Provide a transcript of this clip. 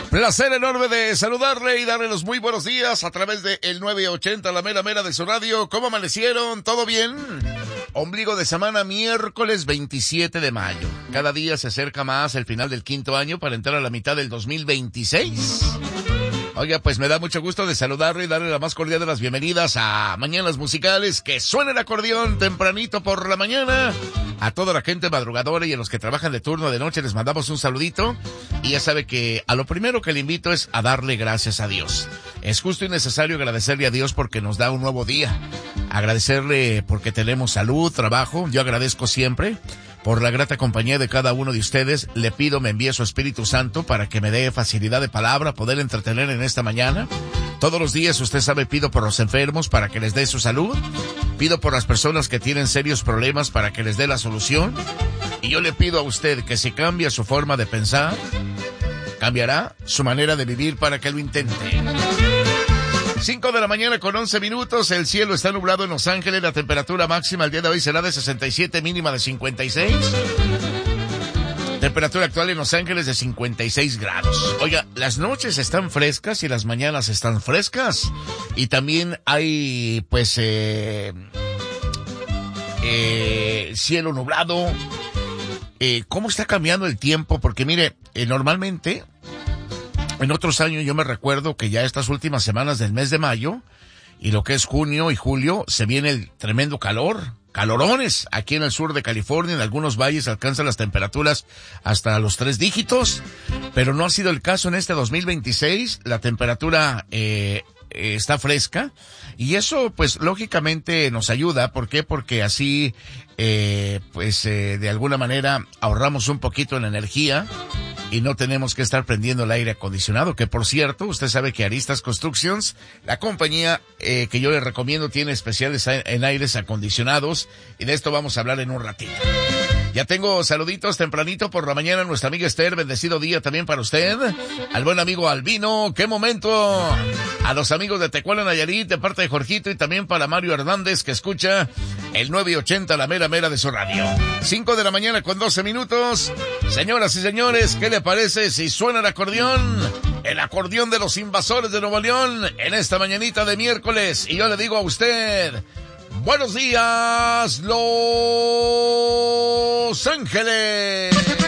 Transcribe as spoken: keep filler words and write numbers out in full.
Placer enorme de saludarle y darle los muy buenos días a través de el nueve ochenta, la mera mera de su radio. ¿Cómo amanecieron? ¿Todo bien? Ombligo de semana, miércoles veintisiete de mayo. Cada día se acerca más el final del quinto año para entrar a la mitad del dos mil veintiséis. Oiga, pues me da mucho gusto de saludarle y darle la más cordial de las bienvenidas a Mañanas Musicales. Que suene el acordeón tempranito por la mañana. A toda la gente madrugadora y a los que trabajan de turno de noche les mandamos un saludito. Y ya sabe que a lo primero que le invito es a darle gracias a Dios. Es justo y necesario agradecerle a Dios porque nos da un nuevo día. Agradecerle porque tenemos salud, trabajo. Yo agradezco siempre por la grata compañía de cada uno de ustedes. Le pido me envíe su Espíritu Santo para que me dé facilidad de palabra, poder entretener en esta mañana. Todos los días, usted sabe, pido por los enfermos para que les dé su salud. Pido por las personas que tienen serios problemas para que les dé la solución. Y yo le pido a usted que si cambia su forma de pensar, cambiará su manera de vivir para que lo intente. cinco de la mañana con once minutos, el cielo está nublado en Los Ángeles, la temperatura máxima el día de hoy será de sesenta y siete, mínima de cincuenta y seis. Temperatura actual en Los Ángeles de cincuenta y seis grados. Oiga, las noches están frescas y las mañanas están frescas. Y también hay, pues, eh, eh, cielo nublado. Eh, ¿Cómo está cambiando el tiempo? Porque mire, eh, normalmente, en otros años yo me recuerdo que ya estas últimas semanas del mes de mayo, y lo que es junio y julio, se viene el tremendo calor. Calorones, aquí en el sur de California, en algunos valles alcanzan las temperaturas hasta los tres dígitos, pero no ha sido el caso en este dos mil veintiséis, la temperatura eh, eh, está fresca, y eso pues lógicamente nos ayuda. ¿Por qué? Porque así eh, pues eh, de alguna manera ahorramos un poquito en energía, y no tenemos que estar prendiendo el aire acondicionado, que por cierto, usted sabe que Aristas Constructions, la compañía eh, que yo le recomiendo, tiene especiales en aires acondicionados, y de esto vamos a hablar en un ratito. Ya tengo saluditos tempranito por la mañana, nuestra amiga Esther, bendecido día también para usted. Al buen amigo Albino, qué momento. A los amigos de Tecuala, Nayarit, de parte de Jorgito, y también para Mario Hernández, que escucha el nueve ochenta, la mera mera de su radio. cinco de la mañana con doce minutos. Señoras y señores, ¿qué le parece si suena el acordeón? El acordeón de los Invasores de Nuevo León en esta mañanita de miércoles. Y yo le digo a usted, buenos días, Los Ángeles.